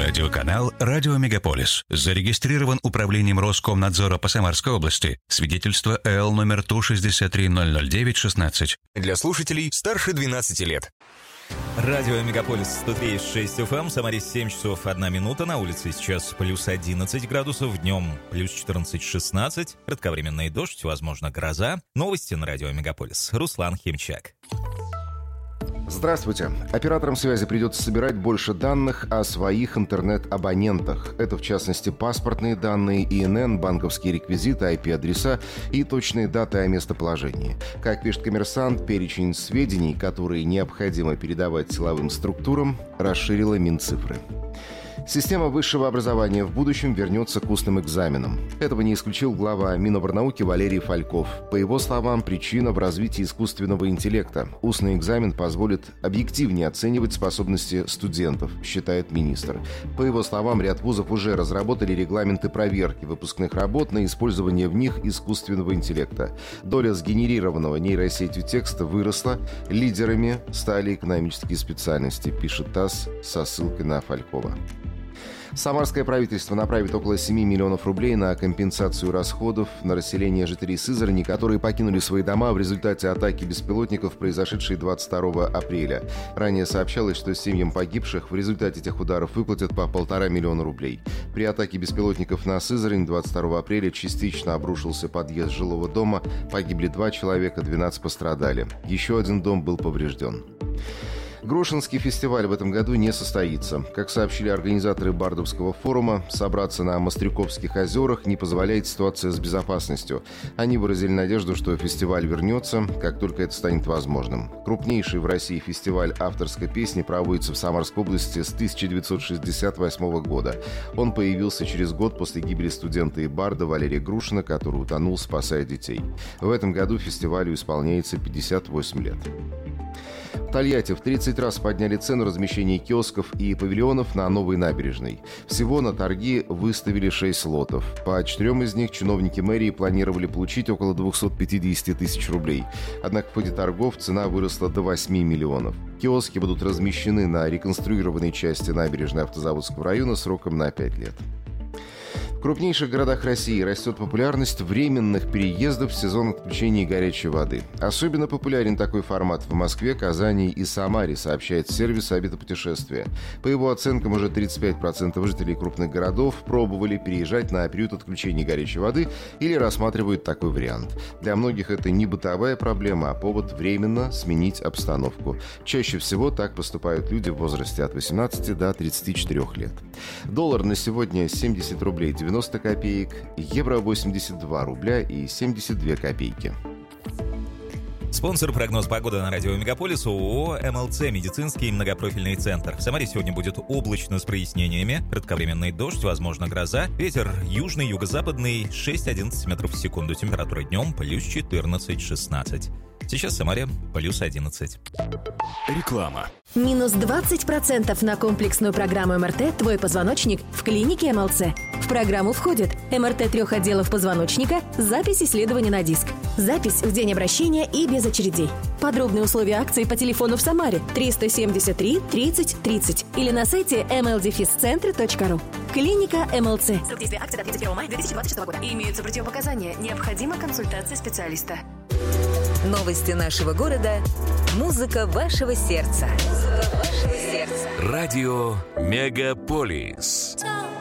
Радиоканал «Радио Мегаполис». Зарегистрирован управлением Роскомнадзора по Самарской области. Свидетельство ЭЛ номер Ту-63-009-16. Для слушателей старше 12 лет. Радио Мегаполис 103,6 FM, Самаре 7 часов 1 минута, на улице сейчас плюс 11 градусов, днем плюс 14-16, кратковременный дождь, возможно, гроза. Новости на Радио Мегаполис. Руслан Химчак. Здравствуйте. Операторам связи придется собирать больше данных о своих интернет-абонентах. Это, в частности, паспортные данные, ИНН, банковские реквизиты, IP-адреса и точные даты о местоположении. Как пишет «Коммерсант», перечень сведений, которые необходимо передавать силовым структурам, расширила Минцифры. Система высшего образования в будущем вернется к устным экзаменам. Этого не исключил глава Миноборнауки Валерий Фальков. По его словам, причина в развитии искусственного интеллекта. Устный экзамен позволит объективнее оценивать способности студентов, считает министр. По его словам, ряд вузов уже разработали регламенты проверки выпускных работ на использование в них искусственного интеллекта. Доля сгенерированного нейросетью текста выросла. Лидерами стали экономические специальности, пишет ТАСС со ссылкой на Фалькова. Самарское правительство направит около 7 миллионов рублей на компенсацию расходов на расселение жителей Сызрани, которые покинули свои дома в результате атаки беспилотников, произошедшей 22 апреля. Ранее сообщалось, что семьям погибших в результате этих ударов выплатят по 1,5 миллиона рублей. При атаке беспилотников на Сызрань 22 апреля частично обрушился подъезд жилого дома, погибли 2 человека, 12 пострадали. Еще один дом был поврежден. Грушинский фестиваль в этом году не состоится. Как сообщили организаторы Бардовского форума, собраться на Мостряковских озерах не позволяет ситуация с безопасностью. Они выразили надежду, что фестиваль вернется, как только это станет возможным. Крупнейший в России фестиваль авторской песни проводится в Самарской области с 1968 года. Он появился через год после гибели студента и барда Валерия Грушина, который утонул, спасая детей. В этом году фестивалю исполняется 58 лет. В Тольятти в 30 раз подняли цену размещения киосков и павильонов на новой набережной. Всего на торги выставили 6 лотов. По 4 из них чиновники мэрии планировали получить около 250 тысяч рублей. Однако в ходе торгов цена выросла до 8 миллионов. Киоски будут размещены на реконструированной части набережной Автозаводского района сроком на 5 лет. В крупнейших городах России растет популярность временных переездов в сезон отключения горячей воды. Особенно популярен такой формат в Москве, Казани и Самаре, сообщает сервис «Авитопутешествия». По его оценкам, уже 35% жителей крупных городов пробовали переезжать на период отключения горячей воды или рассматривают такой вариант. Для многих это не бытовая проблема, а повод временно сменить обстановку. Чаще всего так поступают люди в возрасте от 18 до 34 лет. Доллар на сегодня 70 рублей 90 копеек, евро 82 рубля и 72 копейки. Спонсор прогноз погоды на Радио Мегаполис ООО «МЛЦ» медицинский многопрофильный центр. В Самаре сегодня будет облачно с прояснениями, кратковременный дождь, возможно гроза, ветер южный, юго-западный 6-11 метров в секунду, температура днем плюс 14-16. Сейчас в Самаре плюс 11. Реклама. Минус 20% на комплексную программу МРТ «Твой позвоночник» в клинике МЛЦ. В программу входит МРТ 3 отделов позвоночника, запись исследования на диск, запись в день обращения и без очередей. Подробные условия акции по телефону в Самаре 373 30 30 или на сайте mldefiscentre.ru. Клиника МЛЦ. Срок действия акции до 31 мая 2026 года. Имеются противопоказания. Необходима консультация специалиста. Новости нашего города. Музыка вашего сердца. Радио Мегаполис.